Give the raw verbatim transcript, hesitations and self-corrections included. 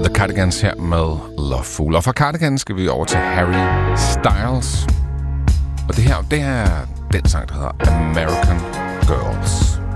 The Cardigans her med Loveful. Og fra Cardigans skal vi over til Harry Styles. Og det her, det er den sang, der hedder American Girls.